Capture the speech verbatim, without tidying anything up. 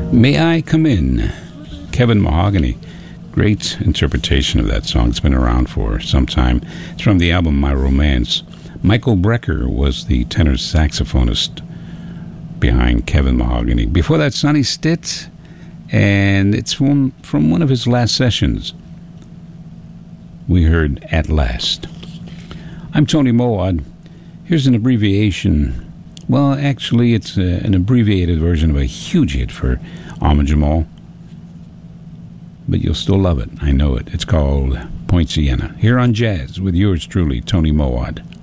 May I Come In? Kevin Mahogany. Great interpretation of that song. It's been around for some time. It's from the album My Romance. Michael Brecker was the tenor saxophonist behind Kevin Mahogany. Before that, Sonny Stitt, and it's from, from one of his last sessions. We heard At Last. I'm Tony Moawad. Here's an abbreviation. Well, actually, it's a, an abbreviated version of a huge hit for Ahmad Jamal. But you'll still love it. I know it. It's called Point Siena. Here on Jazz with yours truly, Tony Moawad.